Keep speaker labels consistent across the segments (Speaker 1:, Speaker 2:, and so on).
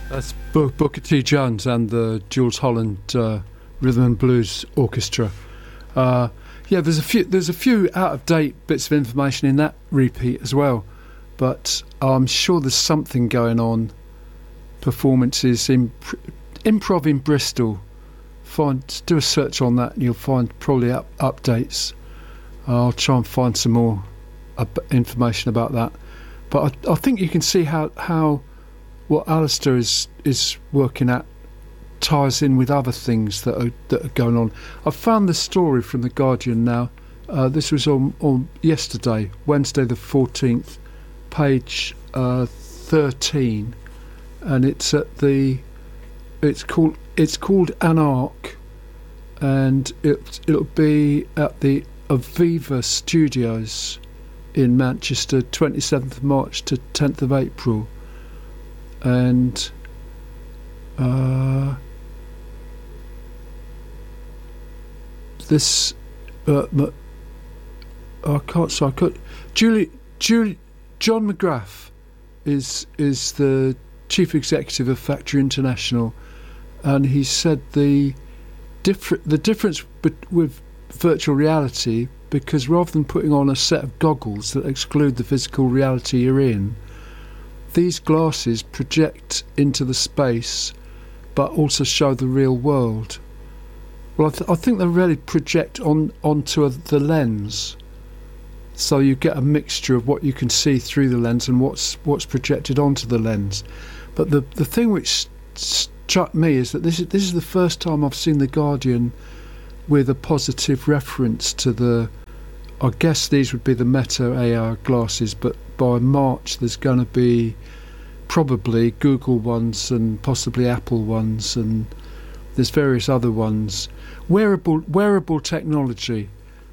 Speaker 1: That's Booker T. Jones and the Jules Holland Rhythm and Blues Orchestra. There's a few out of date bits of information in that repeat as well, but I'm sure there's something going on. Performances in improv in Bristol. Do a search on that, and you'll find probably updates. I'll try and find some more information about that. But I think you can see how what Alistair is working at ties in with other things that are going on. I found the story from The Guardian now. This was on yesterday, Wednesday the 14th, page 13, and it's called An Arc, and it'll be at the Aviva Studios in Manchester, 27th of March to 10th of April. And this John McGrath is the chief executive of Factory International, and he said the difference with virtual reality, because rather than putting on a set of goggles that exclude the physical reality you're in, these glasses project into the space but also show the real world. Well, I think they really project onto the lens, so you get a mixture of what you can see through the lens and what's projected onto the lens. But the thing which struck me is that this is the first time I've seen The Guardian with a positive reference to I guess these would be the Meta AR glasses, but by March there's going to be probably Google ones and possibly Apple ones, and there's various other ones. Wearable technology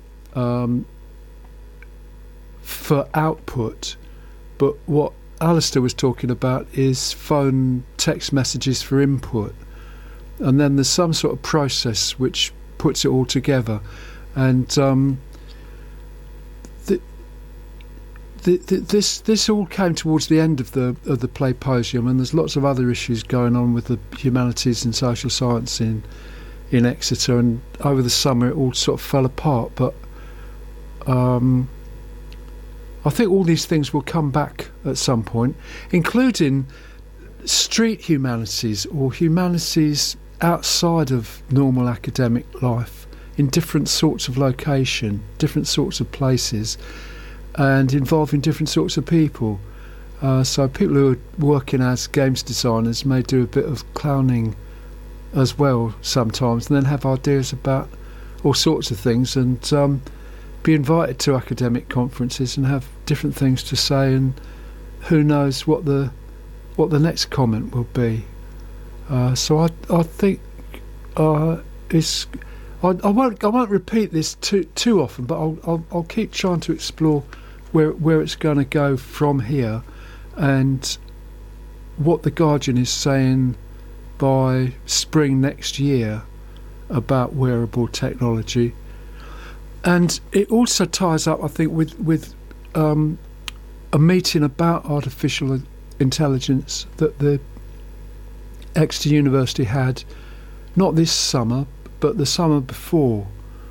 Speaker 1: for output, but what Alistair was talking about is phone text messages for input, and then there's some sort of process which puts it all together. And this all came towards the end of the Playposium, and there's lots of other issues going on with the humanities and social science in Exeter, and over the summer it all sort of fell apart. But I think all these things will come back at some point, including street humanities or humanities outside of normal academic life, in different sorts of location, different sorts of places, and involving different sorts of people. So people who are working as games designers may do a bit of clowning as well sometimes, and then have ideas about all sorts of things, and be invited to academic conferences and have different things to say, and who knows what the next comment will be. So I think I won't repeat this too often, but I'll keep trying to explore where it's going to go from here, and what The Guardian is saying by spring next year about wearable technology. And it also ties up, I think, with a meeting about artificial intelligence that the Exeter University had, not this summer, but the summer before,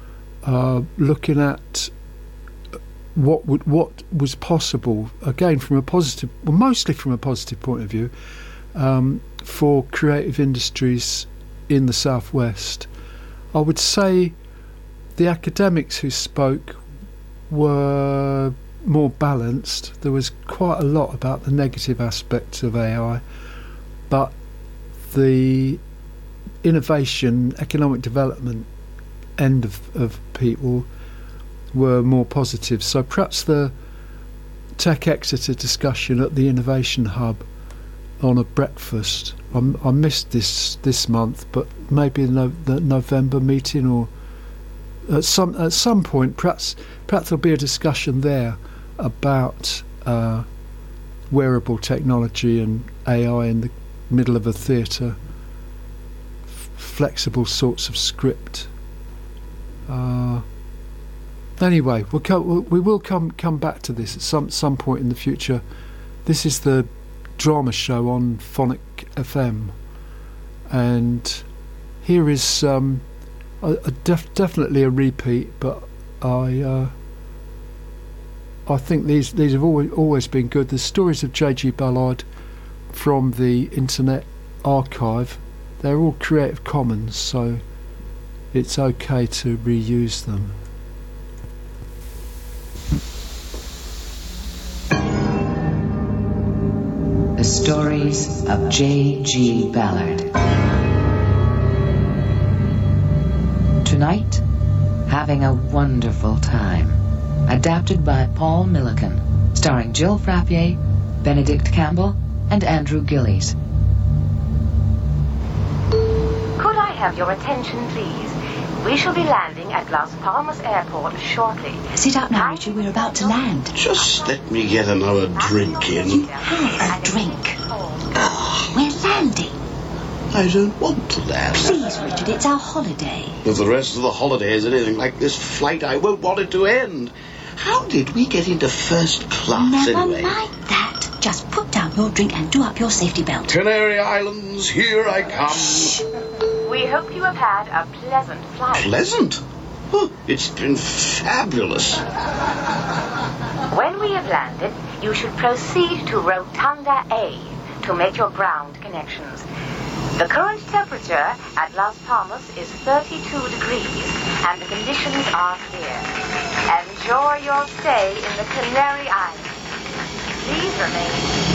Speaker 1: looking at what was possible, again mostly from a positive point of view, for creative industries in the southwest. I would say the academics who spoke were more balanced. There was quite a lot about the negative aspects of AI, but the innovation, economic development end of people were more positive. So perhaps the Tech Exeter discussion at the Innovation Hub on a breakfast, I missed this month, but maybe the November meeting, or at some point perhaps there'll be a discussion there about wearable technology and AI in the middle of a theatre, flexible sorts of script. Anyway, we will come back to this at some point in the future. This is the drama show on Phonic FM, and here is definitely a repeat, but I think these have always been good. The stories of J.G. Ballard from the Internet Archive, they're all Creative Commons, so it's okay to reuse them.
Speaker 2: The stories of J.G. Ballard. Tonight, Having a Wonderful Time. Adapted by Paul Millican. Starring Jill Frappier, Benedict Campbell, and Andrew Gillies.
Speaker 3: Could I have your attention, please? We shall be landing at Las Palmas Airport shortly.
Speaker 4: Sit up now, Richard. We're about to land.
Speaker 5: Just let me get another drink in.
Speaker 4: Have a drink. We're landing.
Speaker 5: I don't want to land.
Speaker 4: Please, Richard, it's our holiday.
Speaker 5: If the rest of the holiday is anything like this flight, I won't want it to end. How did we get into first class anyway?
Speaker 4: Never mind that. Just put down your drink and do up your safety belt.
Speaker 5: Canary Islands, here I come.
Speaker 4: Shh.
Speaker 3: We hope you have had a pleasant flight.
Speaker 5: Pleasant? Oh, it's been fabulous.
Speaker 3: When we have landed, you should proceed to Rotunda A to make your ground connections. The current temperature at Las Palmas is 32 degrees, and the conditions are clear. Enjoy your stay in the Canary Islands. Please remain